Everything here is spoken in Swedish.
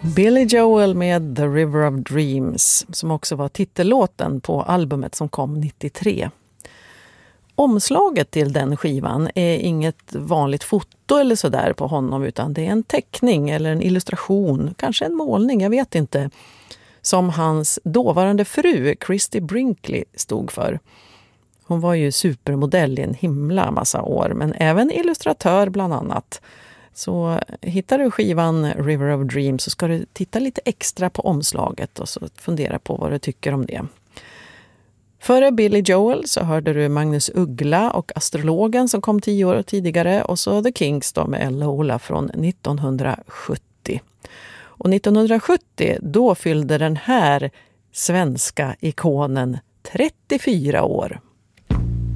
Billy Joel med The River of Dreams, som också var titellåten på albumet som kom 93. Omslaget till den skivan är inget vanligt foto eller sådär på honom, utan det är en teckning eller en illustration, kanske en målning, jag vet inte, som hans dåvarande fru Christy Brinkley stod för. Hon var ju supermodell i en himla massa år, men även illustratör bland annat. Så hittar du skivan River of Dreams så ska du titta lite extra på omslaget och så fundera på vad du tycker om det. Före Billy Joel så hörde du Magnus Uggla och Astrologen som kom 10 år tidigare, och så The Kinks då med Lola från 1970. Och 1970 då fyllde den här svenska ikonen 34 år.